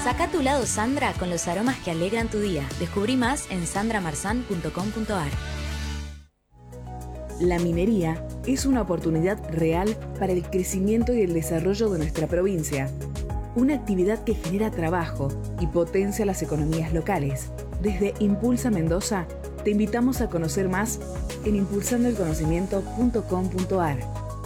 Saca tu lado Sandra con los aromas que alegran tu día. Descubrí más en sandramarzan.com.ar. La minería es una oportunidad real para el crecimiento y el desarrollo de nuestra provincia. Una actividad que genera trabajo y potencia las economías locales. Desde Impulsa Mendoza, te invitamos a conocer más en impulsandoelconocimiento.com.ar.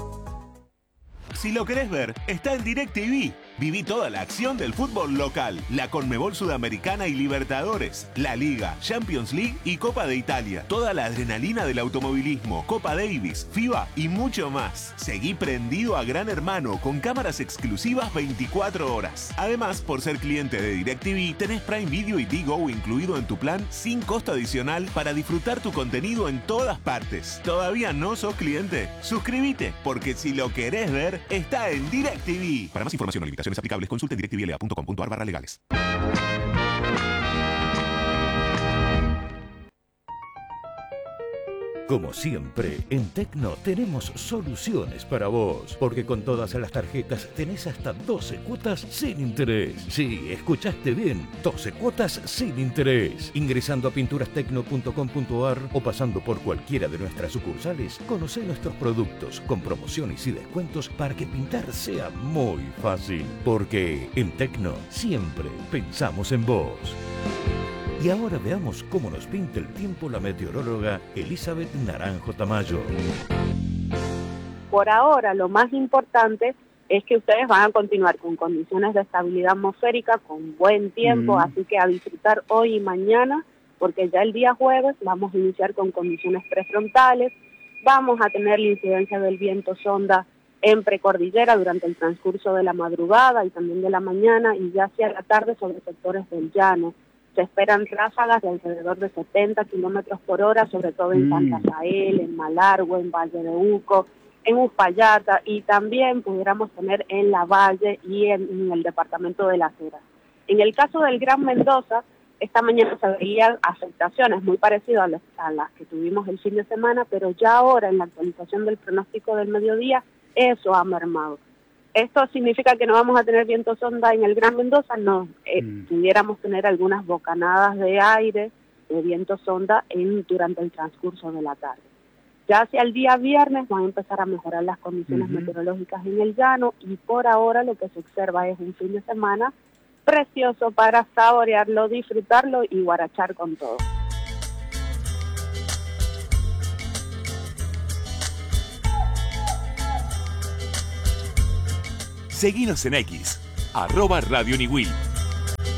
Si lo querés ver, está en DirecTV. Viví toda la acción del fútbol local, la Conmebol Sudamericana y Libertadores, la Liga, Champions League y Copa de Italia. Toda la adrenalina del automovilismo, Copa Davis, FIBA y mucho más. Seguí prendido a Gran Hermano con cámaras exclusivas 24 horas. Además, por ser cliente de DirecTV, tenés Prime Video y Digo incluido en tu plan sin costo adicional para disfrutar tu contenido en todas partes. ¿Todavía no sos cliente? Suscríbete, porque si lo querés ver, está en DirecTV. Para más información o limitaciones aplicables, consulte directvla.com.ar/legales. Como siempre, en Tecno tenemos soluciones para vos, porque con todas las tarjetas tenés hasta 12 cuotas sin interés. Sí, escuchaste bien, 12 cuotas sin interés. Ingresando a pinturastecno.com.ar o pasando por cualquiera de nuestras sucursales, conocé nuestros productos con promociones y descuentos para que pintar sea muy fácil. Porque en Tecno siempre pensamos en vos. Y ahora veamos cómo nos pinta el tiempo la meteoróloga Elizabeth Naranjo Tamayo. Por ahora, lo más importante es que ustedes van a continuar con condiciones de estabilidad atmosférica, con buen tiempo, así que a disfrutar hoy y mañana, porque ya el día jueves vamos a iniciar con condiciones prefrontales, vamos a tener la incidencia del viento sonda en precordillera durante el transcurso de la madrugada y también de la mañana, y ya hacia la tarde sobre sectores del llano. Se esperan ráfagas de alrededor de 70 kilómetros por hora, sobre todo en Santa Rafael, en Malargüe, en Valle de Uco, en Uspallata, y también pudiéramos tener en La Valle y en el departamento de Las Heras. En el caso del Gran Mendoza, esta mañana se veían afectaciones muy parecidas a las que tuvimos el fin de semana, pero ya ahora en la actualización del pronóstico del mediodía, eso ha mermado. ¿Esto significa que no vamos a tener viento sonda en el Gran Mendoza? No, pudiéramos tener algunas bocanadas de aire, de viento sonda durante el transcurso de la tarde. Ya hacia el día viernes van a empezar a mejorar las condiciones meteorológicas en el llano, y por ahora lo que se observa es un fin de semana precioso para saborearlo, disfrutarlo y guarachar con todo. Seguinos en X, @Radio Niwil.